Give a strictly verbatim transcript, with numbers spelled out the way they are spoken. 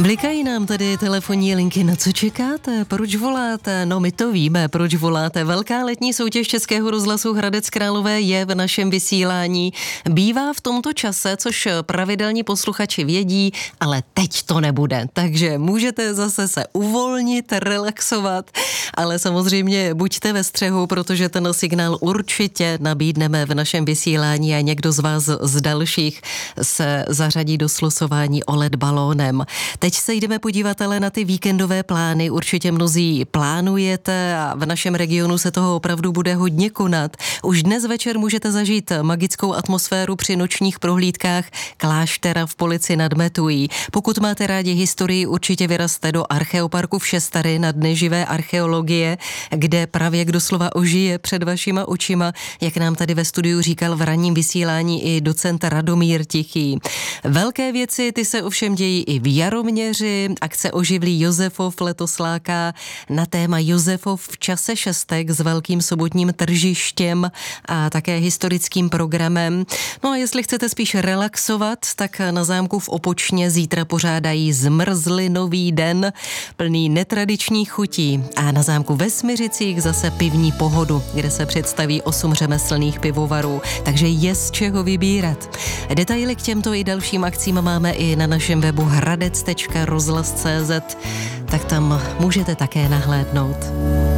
Blikají nám tady telefonní linky. Na co čekáte? Proč voláte? No my to víme, proč voláte. Velká letní soutěž Českého rozhlasu Hradec Králové je v našem vysílání. Bývá v tomto čase, což pravidelní posluchači vědí, ale teď to nebude. Takže můžete zase se uvolnit, relaxovat, ale samozřejmě buďte ve střehu, protože ten signál určitě nabídneme v našem vysílání a někdo z vás z dalších se zařadí do slosování o led balónem. Teď se jdeme podívat ale na ty víkendové plány. Určitě mnozí plánujete a v našem regionu se toho opravdu bude hodně konat. Už dnes večer můžete zažít magickou atmosféru při nočních prohlídkách kláštera v Polici nad Metují. Pokud máte rádi historii, určitě vyrazte do Archeoparku v Šestary na Dny živé archeologie, kde pravěk doslova ožije před vašima očima, jak nám tady ve studiu říkal v ranním vysílání i docent Radomír Tichý. Velké věci, ty se ovšem dějí i v Jaroměři. Akce Oživlí Josefov letos láká na téma Josefov v čase šestek s velkým sobotním tržištěm a také historickým programem. No a jestli chcete spíš relaxovat, tak na zámku v Opočně zítra pořádají zmrzlinový den plný netradičních chutí a na zámku ve Smiřicích zase pivní pohodu, kde se představí osm řemeslných pivovarů, takže je z čeho vybírat. Detaily k těmto i dalším akcím máme i na našem webu hradec tečka rozhlas tečka cé zet, tak tam můžete také nahlédnout.